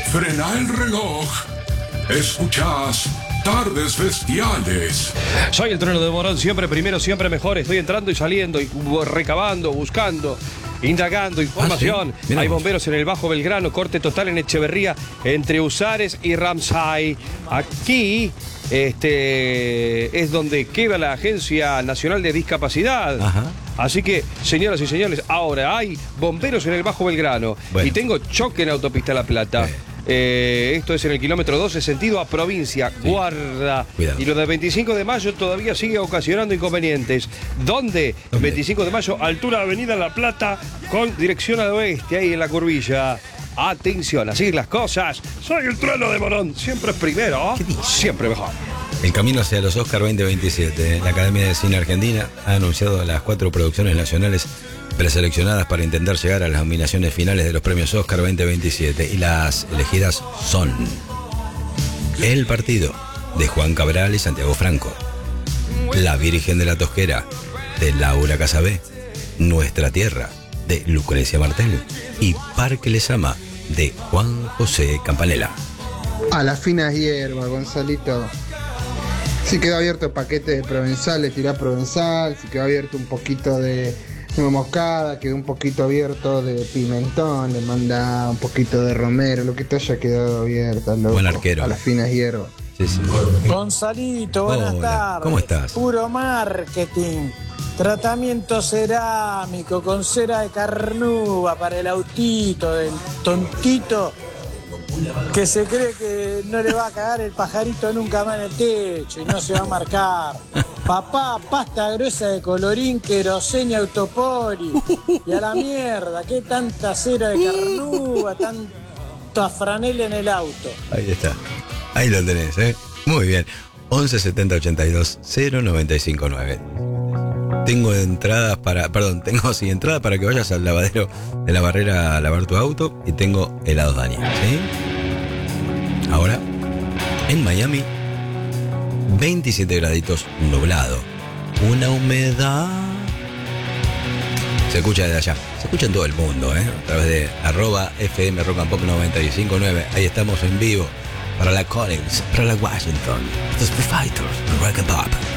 Frena el reloj. Escuchás Tardes Bestiales. Soy el Trueno de Morón, siempre primero, siempre mejor. Estoy entrando y saliendo y recabando, buscando, indagando información. ¿Sí? Hay bomberos en el Bajo Belgrano, corte total en Echeverría, entre Usares y Ramsay. Aquí es donde queda la Agencia Nacional de Discapacidad. Ajá. Así que, señoras y señores, ahora hay bomberos en el Bajo Belgrano. Bueno. Y tengo choque en Autopista La Plata. Esto es en el kilómetro 12, sentido a provincia. Sí. Guarda. Cuidado. Y lo del 25 de mayo todavía sigue ocasionando inconvenientes. ¿Dónde? 25 de mayo, altura Avenida La Plata, con dirección al oeste, ahí en la curvilla. Atención, así las cosas. Soy el Trueno de Morón. Siempre es primero, siempre mejor. El camino hacia los Oscar 2027. La Academia de Cine Argentina ha anunciado las 4 producciones nacionales preseleccionadas para intentar llegar a las nominaciones finales de los premios Oscar 2027. Y las elegidas son El Partido, de Juan Cabral y Santiago Franco; La Virgen de la Tosquera, de Laura Casabé; Nuestra Tierra, de Lucrecia Martel; y Parque Les Ama, de Juan José Campanella. A las finas hierbas, Gonzalito. Si quedó abierto el paquete de Provenzal, le tirá Provenzal. Si quedó abierto un poquito de nuez moscada, quedó un poquito abierto de pimentón, le manda un poquito de romero, lo que te haya quedado abierto, loco. Buen arquero. A las finas hierbas. Sí, sí. Gonzalito, buenas Hola, tardes. ¿cómo estás? Puro marketing. Tratamiento cerámico con cera de carnúba para el autito del tontito que se cree que no le va a cagar el pajarito nunca más en el techo y no se va a marcar. Papá, pasta gruesa de colorín, queroseno y autopoli. Y a la mierda, qué tanta cera de carnúba, tanta franela en el auto. Ahí está. Ahí lo tenés, ¿eh? Muy bien. 11 70 82 0959. Tengo entradas para que vayas al lavadero de la Barrera a lavar tu auto, y tengo helados Daniel, ¿sí? Ahora, en Miami, 27 graditos, nublado, una humedad. Se escucha desde allá, se escucha en todo el mundo, ¿eh? A través de @FM Rock and Pop 959. Ahí estamos en vivo para la Collins, para la Washington, los Foo Fighters, Rock and Pop.